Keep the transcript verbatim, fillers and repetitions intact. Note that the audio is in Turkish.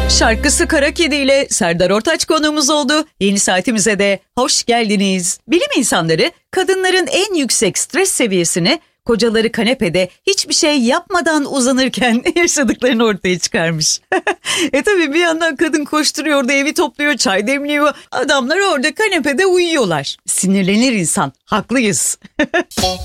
Şarkısı Kara Kedi ile Serdar Ortaç konuğumuz oldu. Yeni saatimize de hoş geldiniz. Bilim insanları kadınların en yüksek stres seviyesini kocaları kanepede hiçbir şey yapmadan uzanırken yaşadıklarını ortaya çıkarmış. e tabii bir yandan kadın koşturuyor, orada evi topluyor, çay demliyor. Adamlar orada kanepede uyuyorlar. Sinirlenir insan. Haklıyız.